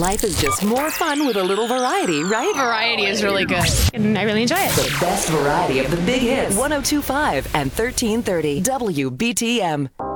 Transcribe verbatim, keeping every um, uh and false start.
Life is just more fun with a little variety, right? Variety is really good, and I really enjoy it. The best variety of the big hits. one oh two point five and thirteen thirty W B T M.